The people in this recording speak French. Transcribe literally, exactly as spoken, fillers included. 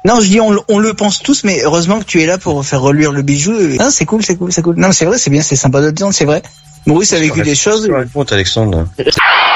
Non, je dis on, on le pense tous, mais heureusement que tu es là pour faire reluire le bijou. Non, c'est cool, c'est cool, c'est cool. Non, c'est vrai, c'est bien, c'est sympa de le dire, c'est vrai. Maurice a vécu des choses. Raconte, Alexandre.